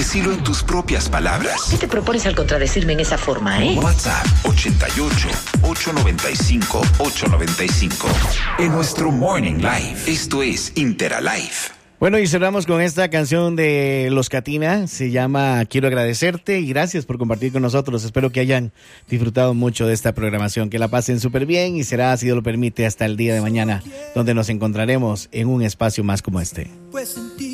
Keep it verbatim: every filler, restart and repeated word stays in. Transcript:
Decilo en tus propias palabras. ¿Qué te propones al contradecirme en esa forma, eh? WhatsApp ochenta y ocho, ochocientos noventa y cinco, ochocientos noventa y cinco. En nuestro Morning Live. Esto es Interalive. Bueno, y cerramos con esta canción de Los Catina. Se llama Quiero agradecerte y gracias por compartir con nosotros. Espero que hayan disfrutado mucho de esta programación. Que la pasen súper bien y será, si Dios lo permite, hasta el día de mañana, donde nos encontraremos en un espacio más como este. Pues